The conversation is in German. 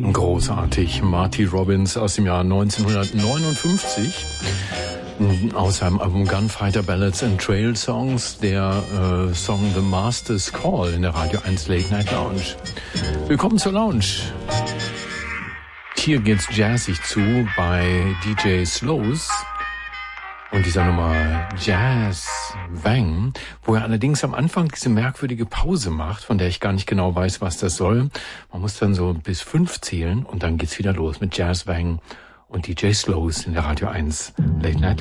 Großartig. Marty Robbins aus dem Jahr 1959. Aus seinem Album Gunfighter Ballads and Trail Songs, der Song The Master's Call in der Radio 1 Late Night Lounge. Willkommen zur Lounge. Hier geht's jazzig zu bei DJ Slows und dieser Nummer Jazz Wang, wo er allerdings am Anfang diese merkwürdige Pause macht, von der ich gar nicht genau weiß, was das soll. Man muss dann so bis 5 zählen und dann geht's wieder los mit Jazz Wang und DJ Slows in der Radio 1 Late Night